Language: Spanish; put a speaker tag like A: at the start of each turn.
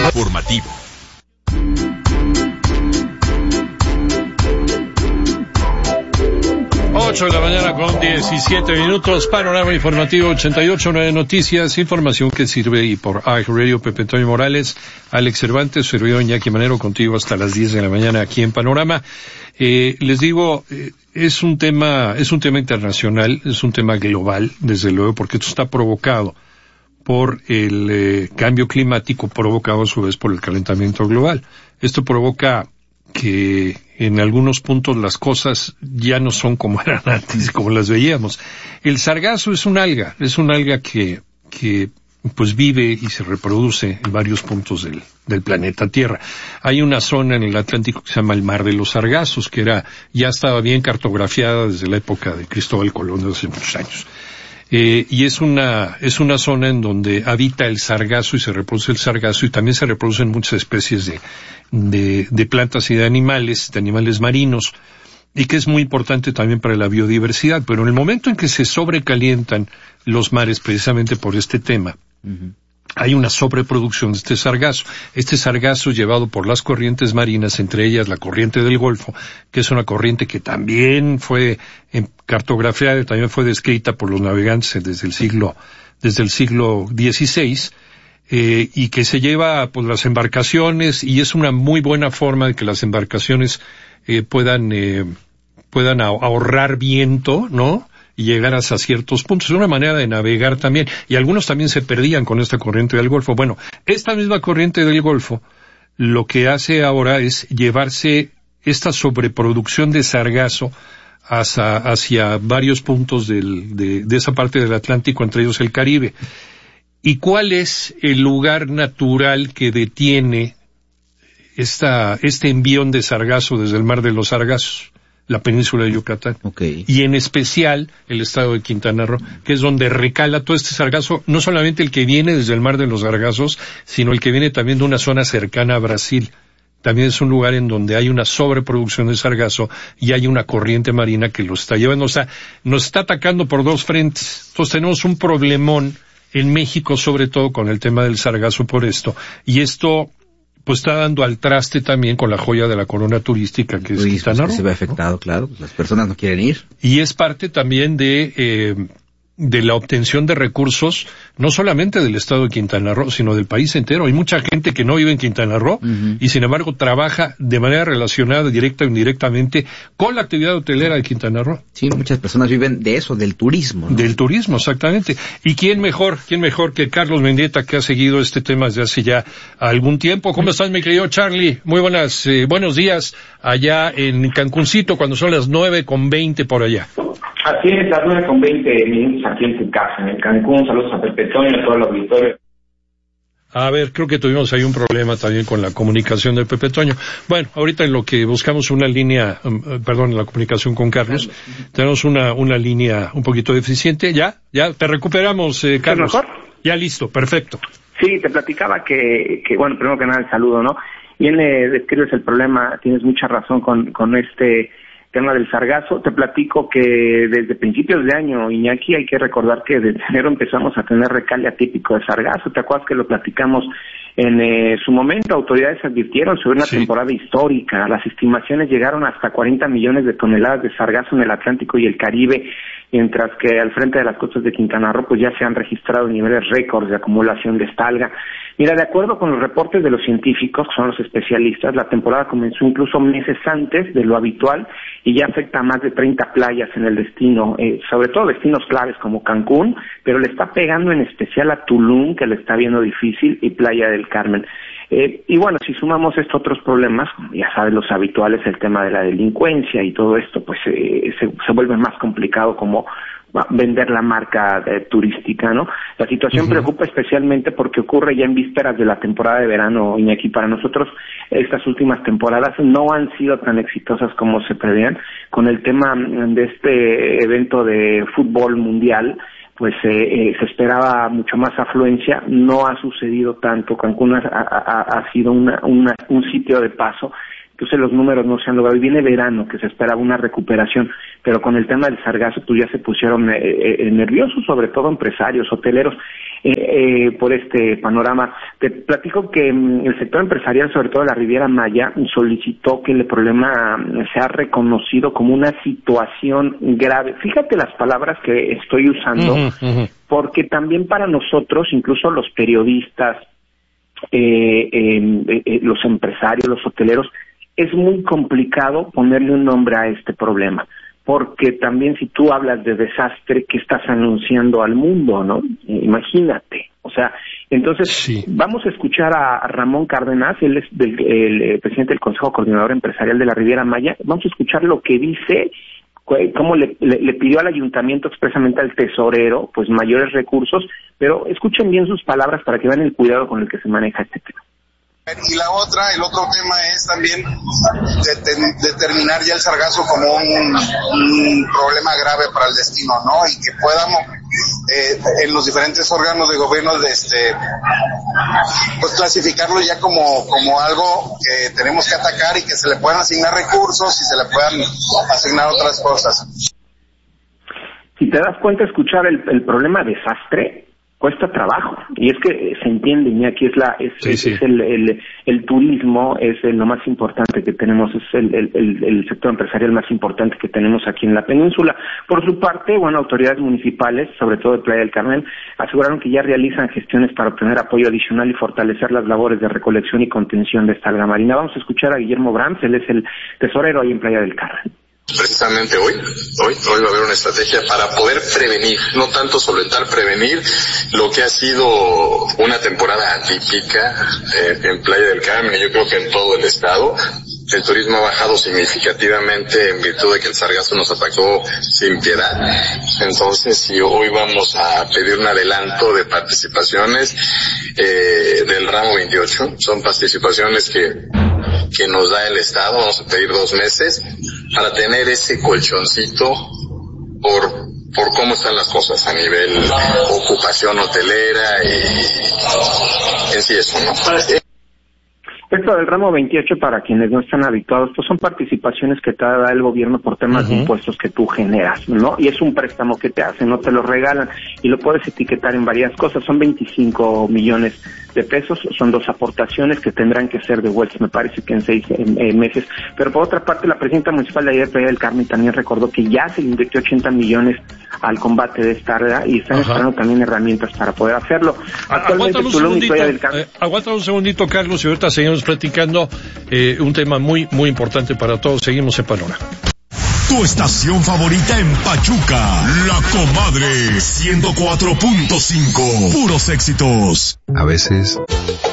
A: Informativo.
B: 8 de la mañana con 17 minutos, panorama informativo 88.9 Noticias, información que sirve y por iHeartRadio. Pepe Toño Morales, Alex Cervantes, servidor Iñaki Manero, contigo hasta las 10 de la mañana aquí en Panorama. Les digo, es un tema internacional, es un tema global, desde luego, porque esto está provocado por el cambio climático, provocado a su vez por el calentamiento global. Esto provoca que en algunos puntos las cosas ya no son como eran antes, como las veíamos. El sargazo es un alga que pues vive y se reproduce en varios puntos del planeta Tierra. Hay una zona en el Atlántico que se llama el Mar de los Sargazos, que ya estaba bien cartografiada desde la época de Cristóbal Colón, de hace muchos años. Y es una zona en donde habita el sargazo y se reproduce el sargazo, y también se reproducen muchas especies de plantas y de animales marinos, y que es muy importante también para la biodiversidad. Pero en el momento en que se sobrecalientan los mares, precisamente por este tema, hay una sobreproducción de este sargazo. Este sargazo llevado por las corrientes marinas, entre ellas la corriente del Golfo, que es una corriente que también fue cartografiada, también fue descrita por los navegantes desde el siglo XVI, y que se lleva pues las embarcaciones, y es una muy buena forma de que las embarcaciones puedan ahorrar viento, ¿no?, y llegar hasta ciertos puntos. Es una manera de navegar también, y algunos también se perdían con esta corriente del Golfo. Bueno, esta misma corriente del Golfo lo que hace ahora es llevarse esta sobreproducción de sargazo hacia varios puntos de esa parte del Atlántico, entre ellos el Caribe. ¿Y cuál es el lugar natural que detiene este envión de sargazo desde el Mar de los Sargazos? La península de Yucatán. Okay. Y en especial el estado de Quintana Roo, que es donde recala todo este sargazo, no solamente el que viene desde el Mar de los Sargazos, sino el que viene también de una zona cercana a Brasil. También es un lugar en donde hay una sobreproducción de sargazo y hay una corriente marina que lo está llevando. O sea, nos está atacando por dos frentes. Entonces tenemos un problemón en México, sobre todo con el tema del sargazo por esto. Y esto pues está dando al traste también con la joya de la corona turística, que es Quintana Roo.
C: Se ve afectado, ¿no? Claro, las personas no quieren ir.
B: Y es parte también de la obtención de recursos, no solamente del estado de Quintana Roo, sino del país entero. Hay mucha gente que no vive en Quintana Roo, y sin embargo trabaja de manera relacionada, directa o indirectamente, con la actividad hotelera de Quintana Roo.
C: Sí, muchas personas viven de eso, del turismo, ¿no?
B: Del turismo, exactamente. ¿Y quién mejor que Carlos Mendieta, que ha seguido este tema desde hace ya algún tiempo? ¿Cómo estás, mi querido Charlie? Muy buenos días allá en Cancuncito, cuando son las 9:20 por allá.
D: Así es, las 9:20 aquí en tu casa, en el Cancún. Saludos a Pepe Toño, a todo el auditorio.
B: A ver, creo que tuvimos ahí un problema también con la comunicación de Pepe Toño. Bueno, ahorita en lo que buscamos una línea, la comunicación con Carlos, tenemos una línea un poquito deficiente. Ya, te recuperamos, Carlos.
D: ¿Mejor?
B: Ya listo, perfecto.
D: Sí, te platicaba que bueno, primero que nada el saludo, ¿no? Bien describes el problema, tienes mucha razón con este tema del sargazo. Te platico que desde principios de año, Iñaki, hay que recordar que desde enero empezamos a tener recale atípico de sargazo. ¿Te acuerdas que lo platicamos en su momento? Autoridades advirtieron sobre una temporada histórica. Las estimaciones llegaron hasta 40 millones de toneladas de sargazo en el Atlántico y el Caribe, mientras que al frente de las costas de Quintana Roo pues ya se han registrado niveles récords de acumulación de esta alga. Mira, de acuerdo con los reportes de los científicos, que son los especialistas, la temporada comenzó incluso meses antes de lo habitual y ya afecta a más de 30 playas en el destino, sobre todo destinos claves como Cancún, pero le está pegando en especial a Tulum, que le está viendo difícil, y Playa del Carmen. Y bueno, si sumamos estos otros problemas, ya sabes, los habituales, el tema de la delincuencia y todo esto, pues se vuelve más complicado como vender la marca turística, ¿no? La situación preocupa especialmente porque ocurre ya en vísperas de la temporada de verano, Iñaki. Para nosotros estas últimas temporadas no han sido tan exitosas como se preveían. Con el tema de este evento de fútbol mundial, pues se esperaba mucho más afluencia. No ha sucedido tanto. Cancún ha sido un sitio de paso, entonces los números no se han logrado. Y viene verano, que se esperaba una recuperación, pero con el tema del sargazo pues ya se pusieron nerviosos, sobre todo empresarios, hoteleros, por este panorama. Te platico que el sector empresarial, sobre todo de la Riviera Maya, solicitó que el problema sea reconocido como una situación grave. Fíjate las palabras que estoy usando, porque también para nosotros, incluso los periodistas, los empresarios, los hoteleros, es muy complicado ponerle un nombre a este problema, porque también si tú hablas de desastre, ¿qué estás anunciando al mundo, no? Imagínate. O sea, entonces sí. Vamos a escuchar a Ramón Cárdenas, él es el presidente del Consejo Coordinador Empresarial de la Riviera Maya. Vamos a escuchar lo que dice, cómo le pidió al ayuntamiento, expresamente al tesorero, pues mayores recursos, pero escuchen bien sus palabras para que vean el cuidado con el que se maneja este tema.
A: Y el otro tema es también determinar ya el sargazo como un problema grave para el destino, ¿no? Y que podamos, en los diferentes órganos de gobierno, pues clasificarlo ya como algo que tenemos que atacar y que se le puedan asignar recursos y se le puedan asignar otras cosas.
D: Si te das cuenta, escuchar el problema desastre cuesta trabajo, y es que se entiende, Iñaki, es el turismo, es lo más importante que tenemos, es el sector empresarial más importante que tenemos aquí en la península. Por su parte, autoridades municipales, sobre todo de Playa del Carmen, aseguraron que ya realizan gestiones para obtener apoyo adicional y fortalecer las labores de recolección y contención de esta alga marina. Vamos a escuchar a Guillermo Brams, él es el tesorero ahí en Playa del Carmen.
E: Precisamente hoy va a haber una estrategia para poder prevenir, no tanto solventar, prevenir lo que ha sido una temporada atípica en Playa del Carmen, y yo creo que en todo el estado. El turismo ha bajado significativamente en virtud de que el sargazo nos atacó sin piedad. Entonces, si hoy vamos a pedir un adelanto de participaciones del ramo 28, son participaciones que nos da el Estado, vamos a pedir 2 meses para tener ese colchoncito por cómo están las cosas a nivel ocupación hotelera y en sí eso, ¿no?
D: Esto del ramo 28, para quienes no están habituados, pues son participaciones que te da el gobierno por temas de impuestos que tú generas, ¿no? Y es un préstamo que te hacen, no te lo regalan, y lo puedes etiquetar en varias cosas. Son 25 millones de pesos, son 2 aportaciones que tendrán que ser devueltas, me parece que en 6 meses. Pero por otra parte, la presidenta municipal de ayer, Playa del Carmen, también recordó que ya se le invirtió 80 millones al combate de esta área y están esperando también herramientas para poder hacerlo.
B: Actualmente Tulum y Playa del Carmen. Aguanta un segundito, Carlos, y ahorita seguimos platicando un tema muy, muy importante para todos. Seguimos en Panorama.
F: Tu estación favorita en Pachuca, La Comadre 104.5, puros éxitos.
G: A veces